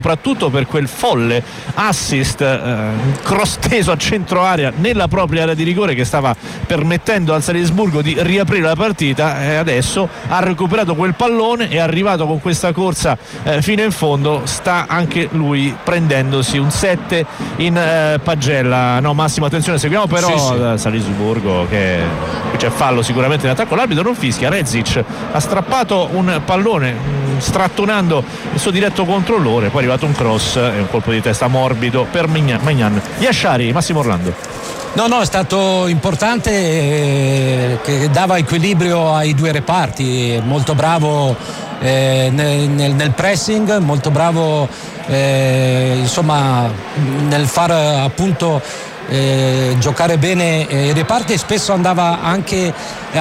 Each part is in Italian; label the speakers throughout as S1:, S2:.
S1: soprattutto per quel folle assist cross teso a centro area nella propria area di rigore che stava permettendo al Salisburgo di riaprire la partita, e adesso ha recuperato quel pallone, è arrivato con questa corsa fino in fondo, sta anche lui prendendosi un 7 in pagella. No, Massimo, attenzione, seguiamo però Salisburgo che c'è fallo sicuramente in attacco, l'arbitro non fischia. Rezic ha strappato un pallone strattonando il suo diretto controllore, poi è arrivato un cross e un colpo di testa morbido per Maignan. Yashari, Massimo Orlando.
S2: No, è stato importante, che dava equilibrio ai due reparti, molto bravo nel pressing, molto bravo insomma nel far appunto giocare bene i reparti, e spesso andava anche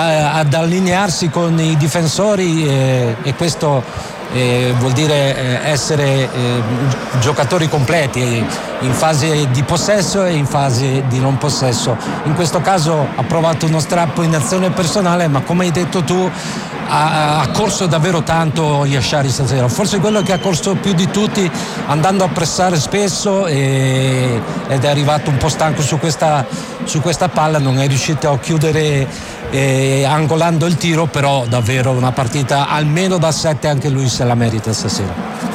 S2: ad allinearsi con i difensori, e questo vuol dire essere giocatori completi in fase di possesso e in fase di non possesso. In questo caso ha provato uno strappo in azione personale, ma come hai detto tu ha corso davvero tanto Yashari stasera, forse quello che ha corso più di tutti, andando a pressare spesso, ed è arrivato un po' stanco su questa palla, non è riuscito a chiudere angolando il tiro, però davvero una partita almeno da 7, anche lui se la merita stasera.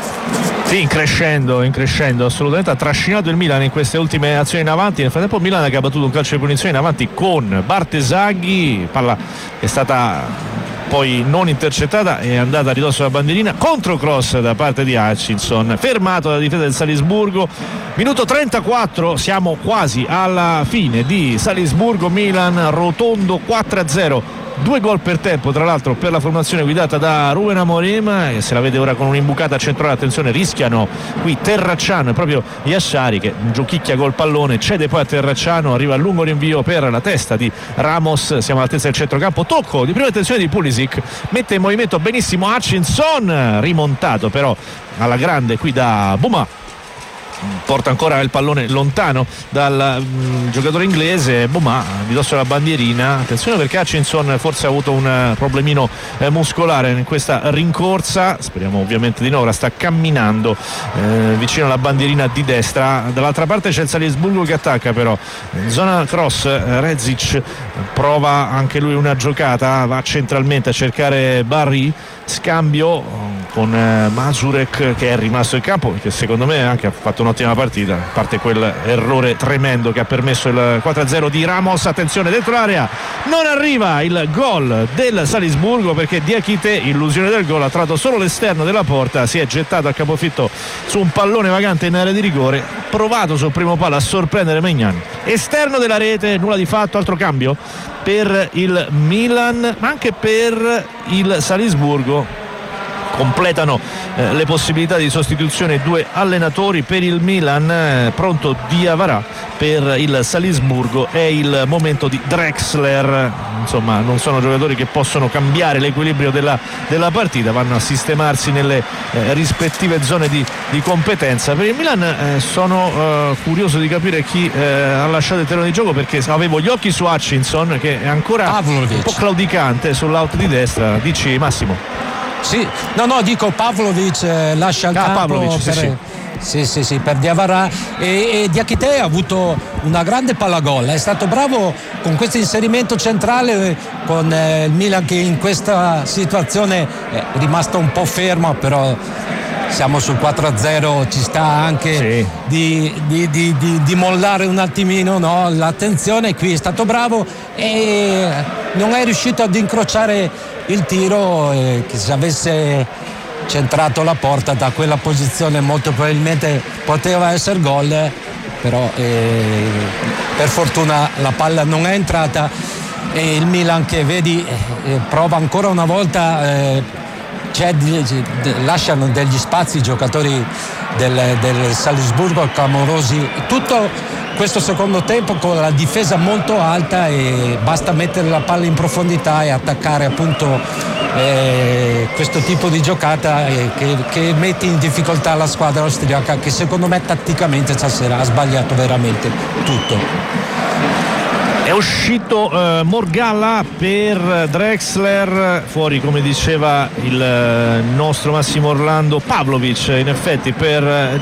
S1: Sì, in crescendo, assolutamente ha trascinato il Milan in queste ultime azioni in avanti. Nel frattempo Milan che ha battuto un calcio di punizione in avanti con Bartesaghi, palla che è stata poi non intercettata, è andata a ridosso della bandierina, controcross da parte di Hutchinson, fermato dalla difesa del Salisburgo. Minuto 34, siamo quasi alla fine di Salisburgo-Milan, rotondo 4-0. 2 gol per tempo, tra l'altro, per la formazione guidata da Ruben Amorim, e se la vede ora con un'imbucata centrale. Attenzione, rischiano qui Terracciano e proprio Yashari che giochicchia col pallone, cede poi a Terracciano, arriva a lungo rinvio per la testa di Ramos, siamo all'altezza del centrocampo, tocco di prima attenzione di Pulisic, mette in movimento benissimo Hutchinson, rimontato però alla grande qui da Bouma, porta ancora il pallone lontano dal giocatore inglese. Bouma di dosso alla bandierina, attenzione perché Hutchinson forse ha avuto un problemino muscolare in questa rincorsa, speriamo ovviamente di no. Ora sta camminando vicino alla bandierina di destra. Dall'altra parte c'è il Salisburgo che attacca, però in zona cross Rezic prova anche lui una giocata, va centralmente a cercare Barry, scambio con Mazurek che è rimasto in campo, che secondo me anche ha fatto un'ottima partita, a parte quel errore tremendo che ha permesso il 4-0 di Ramos. Attenzione, dentro l'area non arriva il gol del Salisburgo perché Diakite, illusione del gol, ha trovato solo l'esterno della porta, si è gettato a capofitto su un pallone vagante in area di rigore, provato sul primo palo a sorprendere Maignan, esterno della rete, nulla di fatto. Altro cambio per il Milan ma anche per il Salisburgo, completano le possibilità di sostituzione 2 allenatori. Per il Milan pronto Diawara, per il Salisburgo è il momento di Drexler. Insomma, non sono giocatori che possono cambiare l'equilibrio della partita, vanno a sistemarsi nelle rispettive zone di competenza. Per il Milan sono curioso di capire chi ha lasciato il terreno di gioco, perché avevo gli occhi su Hutchinson che è ancora
S2: Pavlovic,
S1: un po' claudicante sull'out di destra. Dici, Massimo?
S2: Sì, no, dico Pavlovic lascia il campo
S1: Pavlovic,
S2: sì, per Diawara, e Diakite ha avuto una grande pallagol, è stato bravo con questo inserimento centrale con il Milan che in questa situazione è rimasto un po' fermo, però siamo sul 4-0, ci sta anche di mollare un attimino, no? L'attenzione. Qui è stato bravo e non è riuscito ad incrociare il tiro, che se avesse centrato la porta da quella posizione molto probabilmente poteva essere gol, però per fortuna la palla non è entrata, e il Milan che vedi prova ancora una volta, lasciano degli spazi i giocatori del Salisburgo clamorosi tutto questo secondo tempo, con la difesa molto alta, e basta mettere la palla in profondità e attaccare appunto questo tipo di giocata che mette in difficoltà la squadra austriaca, che secondo me tatticamente stasera ha sbagliato veramente tutto.
S1: È uscito Morgalla per Drexler, fuori come diceva il nostro Massimo Orlando Pavlovic in effetti per